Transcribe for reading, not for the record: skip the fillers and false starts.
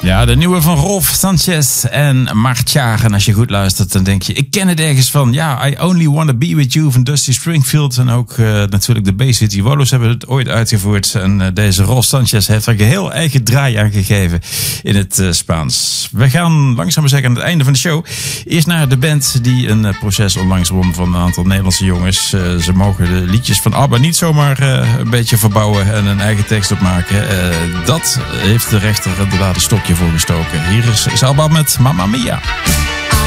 Ja, de nieuwe van Rolf Sanchez en Marchar. En als je goed luistert, dan denk je, ik ken het ergens van. Ja, I Only Wanna Be With You van Dusty Springfield. En ook natuurlijk de Bay City Rollers hebben het ooit uitgevoerd. En deze Rolf Sanchez heeft er een heel eigen draai aan gegeven in het Spaans. We gaan langzaam maar zeggen aan het einde van de show. Eerst naar de band die een proces onlangs won van een aantal Nederlandse jongens. Ze mogen de liedjes van ABBA niet zomaar een beetje verbouwen en een eigen tekst opmaken. Dat heeft de rechter inderdaad een stokje voor gestoken. Hier is ABBA met Mamma Mia.